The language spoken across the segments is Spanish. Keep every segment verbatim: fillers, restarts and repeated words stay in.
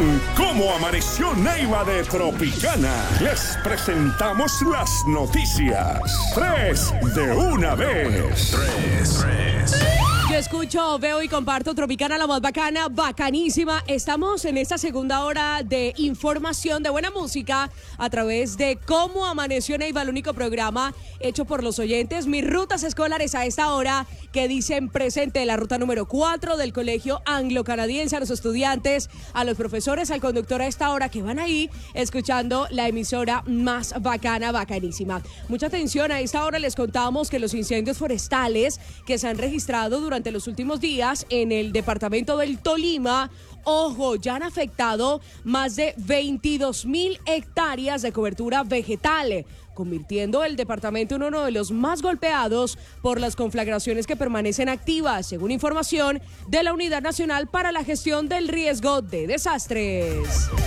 En Cómo Amaneció Neiva de Tropicana, les presentamos las noticias. Tres de una vez. Tres, tres. Yo escucho, veo y comparto Tropicana, la más bacana, bacanísima. Estamos en esta segunda hora de información, de buena música, a través de Cómo Amaneció Neiva, el único programa hecho por los oyentes. Mis rutas escolares a esta hora que dicen presente, la ruta número cuatro del Colegio Anglo-Canadiense, a los estudiantes, a los profesores, al conductor a esta hora que van ahí escuchando la emisora más bacana, bacanísima. Mucha atención, a esta hora les contamos que los incendios forestales que se han registrado durante los últimos días en el departamento del Tolima, ojo, ya han afectado más de veintidós mil hectáreas de cobertura vegetal, convirtiendo el departamento en uno de los más golpeados por las conflagraciones que permanecen activas, según información de la Unidad Nacional para la Gestión del Riesgo de Desastres.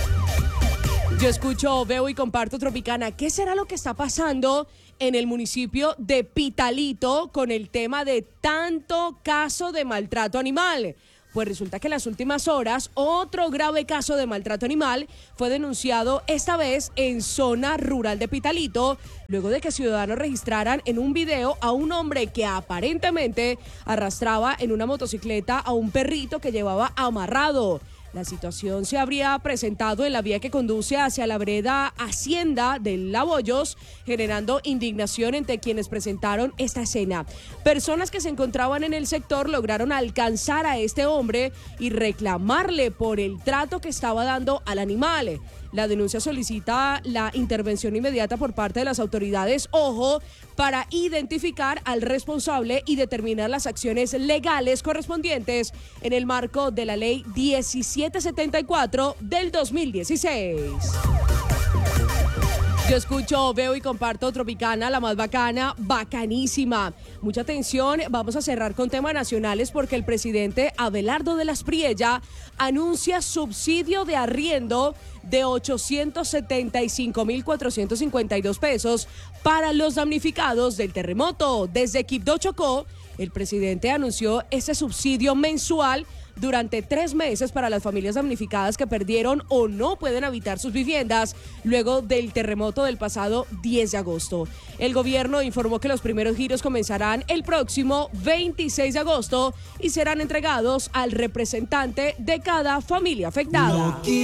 Yo escucho, veo y comparto Tropicana. ¿Qué será lo que está pasando en el municipio de Pitalito con el tema de tanto caso de maltrato animal? Pues resulta que en las últimas horas otro grave caso de maltrato animal fue denunciado esta vez en zona rural de Pitalito, luego de que ciudadanos registraran en un video a un hombre que aparentemente arrastraba en una motocicleta a un perrito que llevaba amarrado. La situación se habría presentado en la vía que conduce hacia la vereda Hacienda de Laboyos, generando indignación entre quienes presentaron esta escena. Personas que se encontraban en el sector lograron alcanzar a este hombre y reclamarle por el trato que estaba dando al animal. La denuncia solicita la intervención inmediata por parte de las autoridades, ojo, para identificar al responsable y determinar las acciones legales correspondientes en el marco de la ley diecisiete setenta y cuatro del dos mil dieciséis. Yo escucho, veo y comparto Tropicana, la más bacana, bacanísima. Mucha atención, vamos a cerrar con temas nacionales porque el presidente Abelardo de las Priella anuncia subsidio de arriendo de ochocientos setenta y cinco mil cuatrocientos cincuenta y dos pesos para los damnificados del terremoto. Desde Quibdó, Chocó, el presidente anunció ese subsidio mensual durante tres meses para las familias damnificadas que perdieron o no pueden habitar sus viviendas luego del terremoto del pasado diez de agosto. El gobierno informó que los primeros giros comenzarán el próximo veintiséis de agosto y serán entregados al representante de cada familia afectada. No